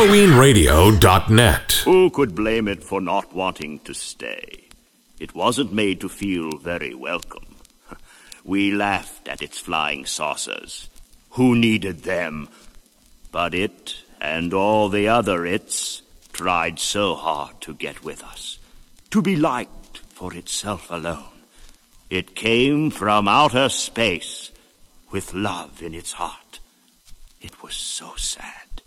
HalloweenRadio.net. Who could blame it for not wanting to stay? It wasn't made to feel very welcome. We laughed at its flying saucers. Who needed them? But it, and all the other its, tried so hard to get with us, to be liked for itself alone. It came from outer space with love in its heart. It was so sad.